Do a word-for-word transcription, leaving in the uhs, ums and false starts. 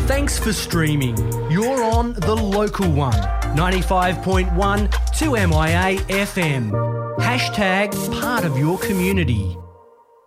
Thanks for streaming. You're on The Local One, ninety-five point one two M I A F M. Hashtag part of your community.